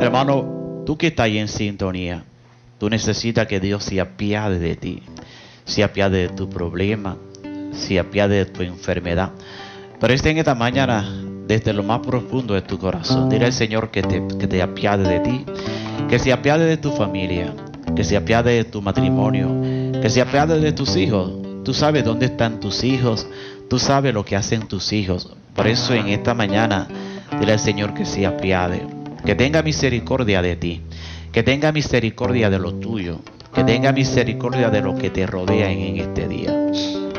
Hermano, tú que estás ahí en sintonía, tú necesitas que Dios se apiade de ti, se apiade de tu problema, se apiade de tu enfermedad. Pero en esta mañana, desde lo más profundo de tu corazón, dile al Señor que te apiade de ti, que se apiade de tu familia, que se apiade de tu matrimonio, que se apiade de tus hijos. Tú sabes dónde están tus hijos, tú sabes lo que hacen tus hijos. Por eso en esta mañana, dile al Señor que se apiade, que tenga misericordia de ti, que tenga misericordia de lo tuyo, que tenga misericordia de lo que te rodea en este día.